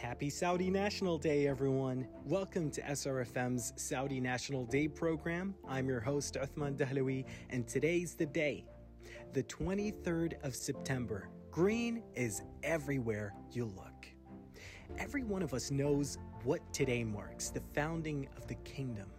Happy Saudi National Day, everyone. Welcome to SRFM's Saudi National Day program. I'm your host, Uthman Dahlawi, and today's the day, the 23rd of September. Green is everywhere you look. Every one of us knows what today marks, the founding of the kingdom.